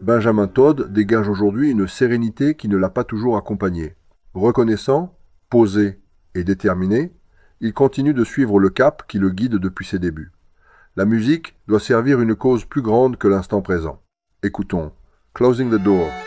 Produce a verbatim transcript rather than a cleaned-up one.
Benjamin Todd dégage aujourd'hui une sérénité qui ne l'a pas toujours accompagné. Reconnaissant, posé et déterminé, il continue de suivre le cap qui le guide depuis ses débuts. La musique doit servir une cause plus grande que l'instant présent. Écoutons Closing the Door.